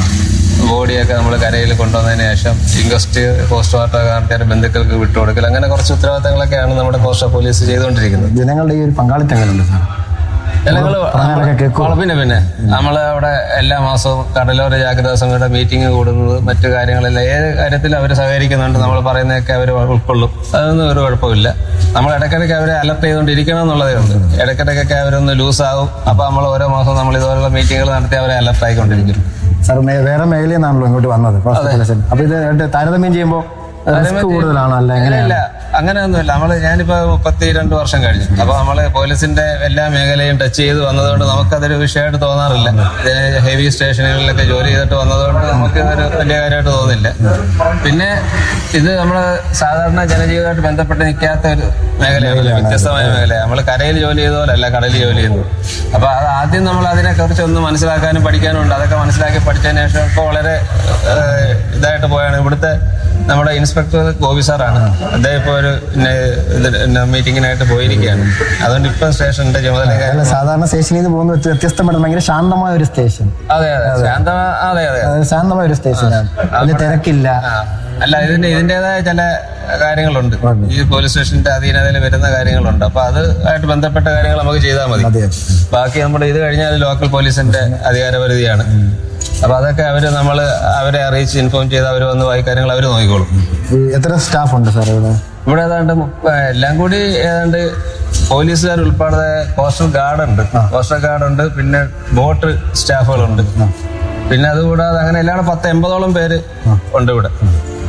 ബോഡിയൊക്കെ നമ്മൾ കരയിൽ കൊണ്ടുവന്നതിന് ശേഷം ഇൻക്വസ്റ്റ് പോസ്റ്റ് മോർട്ടം ആൾക്കാരുടെ ബന്ധുക്കൾക്ക് വിട്ടുകൊടുക്കൽ, അങ്ങനെ കുറച്ച് ഉത്തരവാദിത്തങ്ങളൊക്കെയാണ് നമ്മുടെ കോസ്റ്റൽ പോലീസ് ചെയ്തുകൊണ്ടിരിക്കുന്നത്. ജനങ്ങളുടെ ഈ ഒരു പങ്കാളിത്തം എങ്ങനെയുണ്ട് സാർ? ജനങ്ങൾ പിന്നെ പിന്നെ നമ്മൾ അവിടെ എല്ലാ മാസവും കടലോര ജാഗ്രതാ സമിതിയുടെ മീറ്റിംഗ് കൂടുന്നത്, മറ്റു കാര്യങ്ങളെല്ലാം ഏത് കാര്യത്തിലും അവർ സഹകരിക്കുന്നുണ്ട്. നമ്മൾ പറയുന്നതൊക്കെ അവർ ഉൾക്കൊള്ളും. അതൊന്നും ഒരു കുഴപ്പമില്ല. നമ്മൾ ഇടയ്ക്കിടയ്ക്ക് അവരെ അലർട്ട് ചെയ്തുകൊണ്ടിരിക്കണം എന്നുള്ളതേ ഉണ്ട്. ഇടയ്ക്കിടയ്ക്കൊക്കെ അവരൊന്ന് ലൂസാകും. അപ്പോൾ നമ്മൾ ഓരോ മാസവും നമ്മൾ ഇതുപോലുള്ള മീറ്റിങ്ങുകൾ നടത്തി അവരെ അലർട്ട് ആയിക്കൊണ്ടിരിക്കും. സാർ വേറെ മേഖലയിൽ നിന്നാണല്ലോ ഇങ്ങോട്ട് വന്നത്. അപ്പൊ ഇത് താരതമ്യം ചെയ്യുമ്പോൾ കൂടുതലാണോ? അല്ല ഇല്ല, അങ്ങനെയൊന്നുമില്ല. നമ്മള് ഞാനിപ്പോ മുപ്പത്തി രണ്ട് വർഷം കഴിഞ്ഞു. അപ്പൊ നമ്മള് പോലീസിന്റെ എല്ലാ മേഖലയും ടച്ച് ചെയ്ത് വന്നതുകൊണ്ട് നമുക്കതൊരു വിഷയമായിട്ട് തോന്നാറില്ല. ഹെവി സ്റ്റേഷനുകളിലൊക്കെ ജോലി ചെയ്തിട്ട് വന്നതുകൊണ്ട് നമുക്ക് ഇതൊരു വലിയ കാര്യമായിട്ട് തോന്നില്ല. പിന്നെ ഇത് നമ്മള് സാധാരണ ജനജീവിതമായിട്ട് ബന്ധപ്പെട്ട് നിൽക്കാത്ത ഒരു മേഖലയാണല്ലോ, വ്യത്യസ്തമായ മേഖലയാണ്. നമ്മൾ കരയിൽ ജോലി ചെയ്തപോലല്ല കടലിൽ ജോലി ചെയ്യുന്നത്. അപ്പൊ അത് ആദ്യം നമ്മൾ അതിനെ കുറിച്ച് ഒന്ന് മനസ്സിലാക്കാനും പഠിക്കാനും ഉണ്ട്. അതൊക്കെ മനസ്സിലാക്കി പഠിച്ചതിന് ശേഷം ഇപ്പൊ വളരെ ഇതായിട്ട് പോയാണ്. ഇവിടുത്തെ നമ്മുടെ ഇൻസ്പെക്ടർ ഗോപി സാറാണ്. അദ്ദേഹം ഇപ്പോൾ ഒരു മീറ്റിങ്ങിനായിട്ട് പോയിരിക്കുകയാണ്. അതുകൊണ്ട് ഇപ്പം സ്റ്റേഷന്റെ ചുമതല സാധാരണ സ്റ്റേഷനിൽ നിന്ന് പോകുന്ന വ്യത്യസ്തമായിട്ട് ഭയങ്കര ശാന്തമായ ഒരു സ്റ്റേഷൻ. അതെ അതെ ശാന്തമായ അതെ അതെ ശാന്തമായ ഒരു സ്റ്റേഷനാണ്. അതിന് തിരക്കില്ല. അല്ല, ഇതിന് ഇതിൻ്റെതായ ചില കാര്യങ്ങളുണ്ട്. ഈ പോലീസ് സ്റ്റേഷന്റെ അധീനതയിൽ വരുന്ന കാര്യങ്ങളുണ്ട്. അപ്പൊ അത് ആയിട്ട് ബന്ധപ്പെട്ട കാര്യങ്ങൾ നമുക്ക് ചെയ്താൽ മതി. ബാക്കി നമ്മുടെ ഇത് കഴിഞ്ഞാൽ ലോക്കൽ പോലീസിന്റെ അധികാരപരിധിയാണ്. അപ്പൊ അതൊക്കെ അവര് നമ്മള് അവരെ അറിയിച്ച് ഇൻഫോം ചെയ്ത് അവർ വന്ന് വായി കാര്യങ്ങൾ അവര് നോക്കിക്കോളും. എത്ര സ്റ്റാഫ് ഉണ്ട് സാർ ഇവിടെ? ഇവിടെ ഏതാണ്ട് എല്ലാം കൂടി ഏതാണ്ട് പോലീസുകാർ ഉൾപ്പെടെ കോസ്റ്റൽ ഗാർഡ് ഉണ്ട്, കോസ്റ്റൽ ഗാർഡ് ഉണ്ട്, പിന്നെ ബോട്ട് സ്റ്റാഫുകളുണ്ട്. പിന്നെ അതുകൂടാതെ അങ്ങനെ എല്ലാം പത്ത് എൺപതോളം പേര് ഉണ്ട് ഇവിടെ.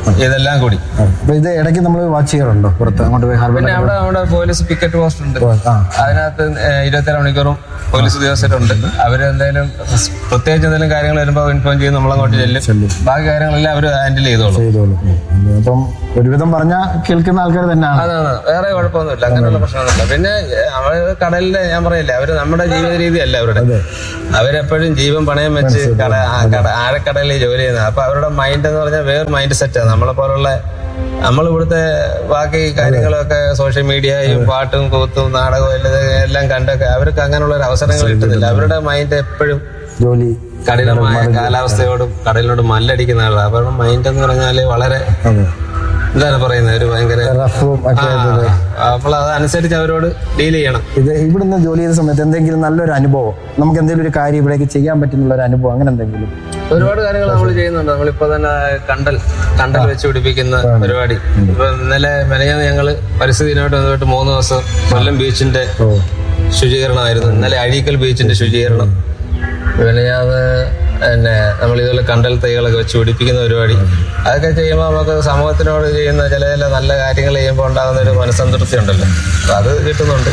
ഇതെല്ലാം കൂടി. അപ്പൊ ഇത് ഇടയ്ക്ക് നമ്മൾ വാച്ച് ചെയ്യാറുണ്ടോ പുറത്ത് അങ്ങോട്ട് പോയി ഹാർബർ? പിന്നെ അവിടെ അവിടെ പോലീസ് പിക്കറ്റ് പോസ്റ്റ് ഉണ്ട്, അതിനകത്ത് ഇരുപത്തിയേഴ് മണിക്കൂറും പോലീസ് ഉദ്യോഗസ്ഥരുണ്ട്. അവര് എന്തായാലും പ്രത്യേകിച്ച് എന്തെങ്കിലും കാര്യങ്ങൾ വരുമ്പോൾ ഇൻഫോം ചെയ്ത് നമ്മളങ്ങോട്ട് ചെല്ലും. ബാക്കി കാര്യങ്ങളെല്ലാം അവർ ഹാൻഡിൽ ചെയ്തോളും. അപ്പം ഒരുവിധം പറഞ്ഞാൽ കേൾക്കുന്ന ആൾക്കാർ തന്നെയാണ്. അതാണ്, വേറെ കുഴപ്പമൊന്നുമില്ല, അങ്ങനെയുള്ള പ്രശ്നമൊന്നുമില്ല. പിന്നെ അവര് കടലിലെ ഞാൻ പറയില്ലേ, അവര് നമ്മുടെ ജീവിത രീതിയല്ല അവരുടെ. അവരെപ്പോഴും ജീവൻ പണയം വെച്ച് കട ആഴക്കടലിൽ ജോലി ചെയ്യുന്നത്. അപ്പൊ അവരുടെ മൈൻഡ് എന്ന് പറഞ്ഞാൽ വേറെ മൈൻഡ് സെറ്റാണ്. നമ്മളെ പോലുള്ള നമ്മളിവിടുത്തെ ബാക്കി കാര്യങ്ങളൊക്കെ സോഷ്യൽ മീഡിയയും പാട്ടും കൂത്തും നാടകവും എല്ലാം കണ്ടൊക്കെ അവർക്ക് അങ്ങനെയുള്ള ഒരു അവസരങ്ങൾ കിട്ടുന്നില്ല. അവരുടെ മൈൻഡ് എപ്പോഴും ജോലി, കഠിനമായ കാലാവസ്ഥയോടും കടലിനോടും മല്ലടിക്കുന്ന ആളാണ്. അവരുടെ മൈൻഡ് എന്ന് പറഞ്ഞാല് വളരെ എന്താണ് പറയുന്നത്, ഒരു ഭയങ്കര അപ്പോൾ അതനുസരിച്ച് അവരോട് ഡീൽ ചെയ്യണം. ഇത് ഇവിടുന്ന് ജോലി ചെയ്ത സമയത്ത് എന്തെങ്കിലും നല്ലൊരു അനുഭവം, നമുക്ക് എന്തെങ്കിലും ഒരു കാര്യം ഇവിടേക്ക് ചെയ്യാൻ പറ്റുന്ന ഒരു അനുഭവം, അങ്ങനെ എന്തെങ്കിലും? ഒരുപാട് കാര്യങ്ങൾ നമ്മൾ ചെയ്യുന്നുണ്ട്. നമ്മളിപ്പോ തന്നെ കണ്ടൽ കണ്ടൽ വെച്ച് പിടിപ്പിക്കുന്ന പരിപാടി. ഇപ്പൊ ഇന്നലെ മെനഞ്ഞാന്ന് ഞങ്ങള് പരിസ്ഥിതിനായിട്ട് വന്നിട്ട് മൂന്ന് ദിവസം കൊല്ലം ബീച്ചിന്റെ ശുചീകരണമായിരുന്നു. ഇന്നലെ അഴീക്കൽ ബീച്ചിന്റെ ശുചീകരണം. മെനഞ്ഞാന്ന് പിന്നെ നമ്മൾ ഇതുപോലെ കണ്ടൽ തൈകളൊക്കെ വെച്ച് പിടിപ്പിക്കുന്ന പരിപാടി. അതൊക്കെ ചെയ്യുമ്പോൾ നമുക്ക് സമൂഹത്തിനോട് ചെയ്യുന്ന ചില ചില നല്ല കാര്യങ്ങൾ ചെയ്യുമ്പോൾ ഉണ്ടാകുന്ന ഒരു മനസ്സംതൃപ്തി ഉണ്ടല്ലോ, അപ്പൊ അത് കിട്ടുന്നുണ്ട്.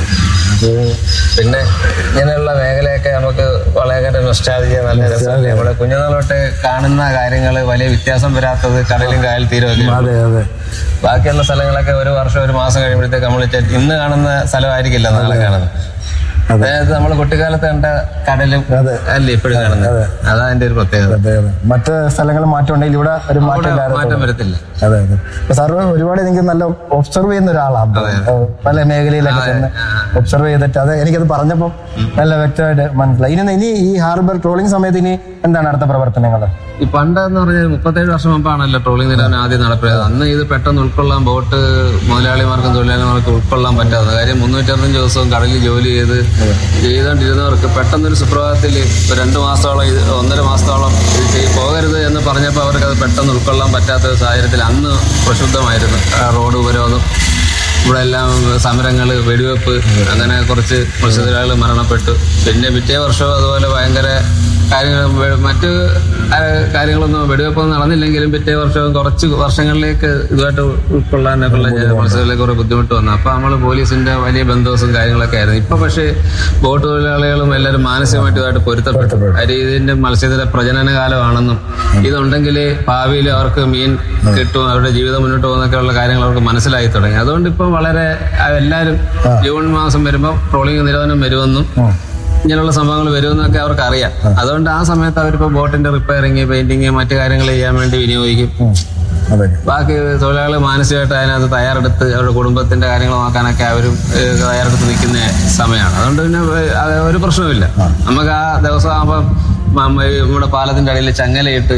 പിന്നെ ഇങ്ങനെയുള്ള മേഖലയൊക്കെ നമുക്ക് വളരെ നൊസ്റ്റാൾജിയ, നല്ല രസമല്ലേ. നമ്മളെ കുഞ്ഞുനാളോട്ട് കാണുന്ന കാര്യങ്ങൾ വലിയ വ്യത്യാസം വരാത്തത് കടലും കായൽ തീരമൊക്കെ. ബാക്കിയുള്ള സ്ഥലങ്ങളൊക്കെ ഒരു വർഷം ഒരു മാസം കഴിയുമ്പോഴത്തേക്ക് നമ്മൾ ഇന്ന് കാണുന്ന സ്ഥലമായിരിക്കില്ല നാളെ കാണുന്നത്. അതായത് നമ്മള് കുട്ടിക്കാലത്ത് കണ്ട കടലും അല്ലേ ഇപ്പോഴും കാണുന്നത്. അതാ അതിന്റെ ഒരു പ്രത്യേകത. മറ്റ് സ്ഥലങ്ങൾ മാറ്റം ഉണ്ടെങ്കിൽ ഇവിടെ ഒരു മാറ്റം വരത്തില്ല. അതെ അതെ. സാറ് ഒരുപാട് എനിക്ക് നല്ല ഒബ്സർവ് ചെയ്യുന്ന ഒരാളാണ്. പല മേഖലയിലൊക്കെ തന്നെ ഒബ്സർവ് ചെയ്തിട്ട് അത് എനിക്കത് പറഞ്ഞപ്പോൾ നല്ല വ്യക്തമായിട്ട് മനസ്സിലായി. ഇനി ഇനി ഈ ഹാർബർ ട്രോളിംഗ് സമയത്ത് ഇനി എന്താണ് അടുത്ത പ്രവർത്തനങ്ങൾ? ഈ പണ്ടെന്ന് പറഞ്ഞാൽ മുപ്പത്തേഴ് വർഷം മുമ്പാണല്ലോ ട്രോളിംഗ് നിരോധനം ആദ്യം നടപ്പിലായത്. അന്ന് ഇത് പെട്ടെന്ന് ഉൾക്കൊള്ളാൻ ബോട്ട് മുതലാളിമാർക്കും തൊഴിലാളിമാർക്കും ഉൾക്കൊള്ളാൻ പറ്റാത്ത കാര്യം. മുന്നൂറ്ററുപത്തഞ്ച് ദിവസവും കടലിൽ ജോലി ചെയ്ത് ചെയ്തുകൊണ്ടിരുന്നവർക്ക് പെട്ടെന്നൊരു സുപ്രഭാതത്തിൽ രണ്ടു മാസത്തോളം ഇത് ഒന്നര മാസത്തോളം ഇത് പോകരുത് എന്ന് പറഞ്ഞപ്പോൾ അവർക്ക് അത് പെട്ടെന്ന് ഉൾക്കൊള്ളാൻ പറ്റാത്ത സാഹചര്യത്തിൽ അന്ന് പ്രക്ഷുബ്ധമായിരുന്നു റോഡ് ഉപരോധം. ഇവിടെ എല്ലാം സമരങ്ങൾ, വെടിവെപ്പ്, അങ്ങനെ കുറച്ച് മത്സ്യത്തൊഴിലാളികൾ മരണപ്പെട്ടു. പിന്നെ പിറ്റേ വർഷവും അതുപോലെ ഭയങ്കര കാര്യങ്ങൾ, മറ്റ് കാര്യങ്ങളൊന്നും വെടിവെപ്പൊന്നും നടന്നില്ലെങ്കിലും പിറ്റേ വർഷവും കുറച്ച് വർഷങ്ങളിലേക്ക് ഇതുമായിട്ട് ഉൾക്കൊള്ളാനൊക്കെയുള്ള മത്സ്യത്തൊഴിലാളികൾ കുറെ ബുദ്ധിമുട്ട് വന്നു. അപ്പൊ നമ്മൾ പോലീസിന്റെ വലിയ ബന്ധോസും കാര്യങ്ങളൊക്കെ ആയിരുന്നു. ഇപ്പൊ പക്ഷേ ബോട്ട് തൊഴിലാളികളും എല്ലാവരും മാനസികമായിട്ട് ഇതുമായിട്ട് പൊരുത്തപ്പെട്ടു. കാര്യം ഇതിന്റെ മത്സ്യത്തിന്റെ പ്രജനന കാലമാണെന്നും ഇതുണ്ടെങ്കിൽ ഭാവിയിൽ അവർക്ക് മീൻ കിട്ടും, അവരുടെ ജീവിതം മുന്നോട്ട് പോകുന്നൊക്കെയുള്ള കാര്യങ്ങൾ അവർക്ക് മനസ്സിലായി തുടങ്ങി. അതുകൊണ്ട് ഇപ്പം വളരെ എല്ലാവരും ജൂൺ മാസം വരുമ്പോൾ ട്രോളിംഗ് നിരോധനം വരുമെന്നും ഇങ്ങനെയുള്ള സംഭവങ്ങൾ വരുമെന്നൊക്കെ അവർക്ക് അറിയാം. അതുകൊണ്ട് ആ സമയത്ത് അവരിപ്പോ ബോട്ടിന്റെ റിപ്പയറിങ്, പെയിന്റിങ്, മറ്റു കാര്യങ്ങൾ ചെയ്യാൻ വേണ്ടി വിനിയോഗിക്കും. ബാക്കി തൊഴിലാളികൾ മാനസികമായിട്ട് അതിനകത്ത് തയ്യാറെടുത്ത് അവരുടെ കുടുംബത്തിന്റെ കാര്യങ്ങൾ നോക്കാനൊക്കെ അവരും തയ്യാറെടുത്ത് നിൽക്കുന്ന സമയമാണ്. അതുകൊണ്ട് പിന്നെ ഒരു പ്രശ്നവുമില്ല. നമുക്ക് ആ ദിവസം ആകുമ്പോൾ നമ്മുടെ പാലത്തിന്റെ അടിയിൽ ചങ്ങലയിട്ട്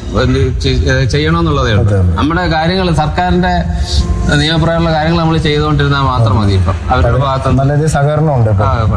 ചെയ്യണമെന്നുള്ളതേ ഉള്ളൂ. നമ്മുടെ കാര്യങ്ങൾ സർക്കാരിന്റെ നിയമപ്രകാരമുള്ള കാര്യങ്ങൾ നമ്മൾ ചെയ്തുകൊണ്ടിരുന്നാൽ മാത്രം മതി. ഇപ്പം അവരുടെ ഭാഗത്ത് നല്ലൊരു സഹകരണമുണ്ട്.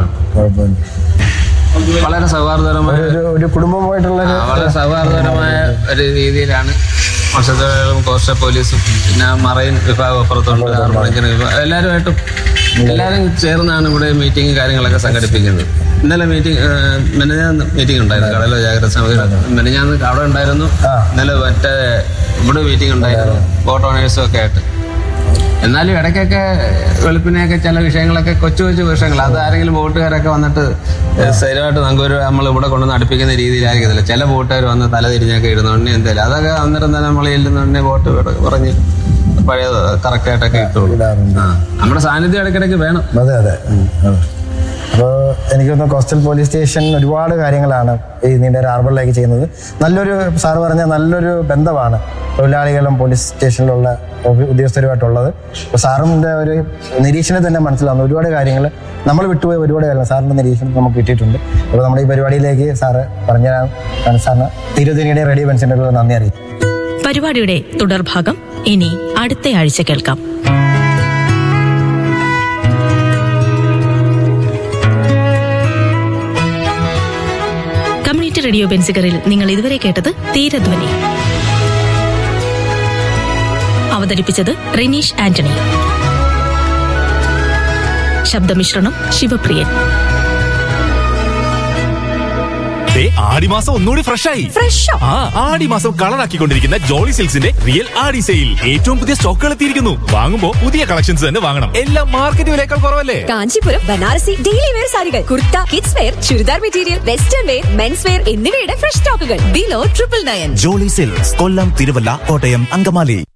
വളരെ സൗഹാർദ്ദപരമായ ഒരു കുടുംബമായിട്ടുള്ള വളരെ സൗഹാർദ്ദപരമായ ഒരു രീതിയിലാണ് മത്സ്യത്തൊഴിലാളികളും കോസ്റ്റൽ പോലീസും പിന്നെ മറൈൻ വിഭാഗം അപ്പുറത്തുണ്ട്, ഹാർബർ എഞ്ചിനീയർ വിഭാഗം, എല്ലാവരുമായിട്ടും എല്ലാവരും ചേർന്നാണ് ഇവിടെ മീറ്റിംഗ് കാര്യങ്ങളൊക്കെ സംഘടിപ്പിക്കുന്നത്. ഇന്നലെ മീറ്റിംഗ് മെനഞ്ഞാന്ന് മീറ്റിംഗ് ഉണ്ടായിരുന്നു കടലോ ജാഗ്രത സമിതി. മെനഞ്ഞാന്ന് അവിടെ ഉണ്ടായിരുന്നു. ഇന്നലെ മറ്റേ ഇവിടെ മീറ്റിംഗ് ഉണ്ടായിരുന്നു ബോട്ട് ഓണേഴ്സും ഒക്കെ ആയിട്ട്. എന്നാലും ഇടയ്ക്കൊക്കെ വെളുപ്പിനെയൊക്കെ ചില വിഷയങ്ങളൊക്കെ കൊച്ചു കൊച്ചു വിഷയങ്ങൾ, അത് ആരെങ്കിലും ബോട്ടുകാരൊക്കെ വന്നിട്ട് സ്ഥിരമായിട്ട് നമുക്കൊരു നമ്മൾ ഇവിടെ കൊണ്ടുവന്ന് അടുപ്പിക്കുന്ന രീതിയിലായിരിക്കത്തില്ല. ചില ബോട്ടുകാർ വന്ന് തല തിരിഞ്ഞൊക്കെ ഇടുന്നുണ്ട് എന്തെങ്കിലും, അതൊക്കെ അന്നേരം തന്നെ നമ്മൾ ചെല്ലുന്നുണ്ടെ ബോട്ട് പറഞ്ഞ് പഴയ കറക്റ്റായിട്ടൊക്കെ ഇട്ടോളൂ. നമ്മുടെ സാന്നിധ്യം ഇടയ്ക്കിടയ്ക്ക് വേണം. അതെ അതെ. അപ്പോൾ എനിക്ക് തോന്നുന്നു കോസ്റ്റൽ പോലീസ് സ്റ്റേഷൻ ഒരുപാട് കാര്യങ്ങളാണ് ഈ നീണ്ടര ഹാർബറിലേക്ക് ചെയ്യുന്നത്. നല്ലൊരു സാറ് പറഞ്ഞ നല്ലൊരു ബന്ധമാണ് തൊഴിലാളികളും പോലീസ് സ്റ്റേഷനിലുള്ള ഉദ്യോഗസ്ഥരുമായിട്ടുള്ളത്. അപ്പോൾ സാറിൻ്റെ ഒരു നിരീക്ഷണത്തിൽ തന്നെ മനസ്സിലാവുന്ന ഒരുപാട് കാര്യങ്ങൾ നമ്മൾ വിട്ടുപോയ ഒരുപാട് കാര്യങ്ങൾ സാറിൻ്റെ നിരീക്ഷണം നമുക്ക് കിട്ടിയിട്ടുണ്ട്. അപ്പോൾ നമ്മുടെ ഈ പരിപാടിയിലേക്ക് സാറ് പറഞ്ഞ സാറിന് തിരുവതിനിയുടെ റേഡിയോ പെൻഷനുള്ള നന്ദി അറിയിക്കും. പരിപാടിയുടെ തുടർഭാഗം ഇനി അടുത്ത ആഴ്ച കേൾക്കാം. കമ്മ്യൂണിറ്റി റേഡിയോ ബെൻസിഗറിൽ നിങ്ങൾ ഇതുവരെ കേട്ടത് തീരധ്വനി. അവതരിപ്പിച്ചത് റിനീഷ് ആന്റണി. ശബ്ദമിശ്രണം ശിവപ്രിയൻ. ദേ ആടിമാസം ഒന്നുകൂടി ഫ്രഷ് ആയി. ഫ്രഷോ? ആ ആടിമാസം കളറാക്കിക്കൊണ്ടിരിക്കുന്ന ജോളി സിൽക്സിന്റെ റിയൽ ആടി സെയിൽ. ഏറ്റവും പുതിയ സ്റ്റോക്കുകൾ എത്തിയിരിക്കുന്നു. വാങ്ങുമ്പോ പുതിയ കളക്ഷൻസ് തന്നെ വാങ്ങണം. എല്ലാം മാർക്കറ്റ് വിലയേക്കാൾ കുറവല്ലേ? കാഞ്ചീപുരം ബനാറസി ഡെയിലി വെയർ സാരികൾ, kurta, kids wear, churidar material, western wear, men's wear എന്നിവയുടെ ഫ്രഷ് സ്റ്റോക്കുകൾ below triple nine. Jolly silks, കൊല്ലം, തിരുവല്ല, കോട്ടയം, അങ്കമാലി.